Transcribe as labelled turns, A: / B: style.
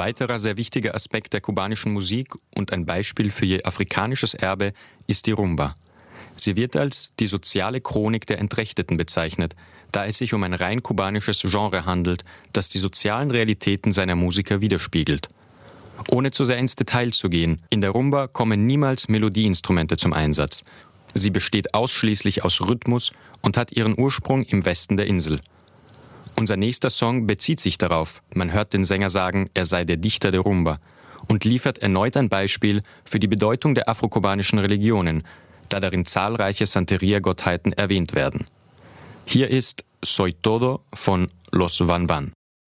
A: weiterer sehr wichtiger Aspekt der kubanischen Musik und ein Beispiel für ihr afrikanisches Erbe ist die Rumba. Sie wird als die soziale Chronik der Entrechteten bezeichnet, da es sich um ein rein kubanisches Genre handelt, das die sozialen Realitäten seiner Musiker widerspiegelt. Ohne zu sehr ins Detail zu gehen, in der Rumba kommen niemals Melodieinstrumente zum Einsatz. Sie besteht ausschließlich aus Rhythmus und hat ihren Ursprung im Westen der Insel. Unser nächster Song bezieht sich darauf, man hört den Sänger sagen, er sei der Dichter der Rumba und liefert erneut ein Beispiel für die Bedeutung der afrokubanischen Religionen, da darin zahlreiche Santeria-Gottheiten erwähnt werden. Hier ist Soy Todo von Los Van Van.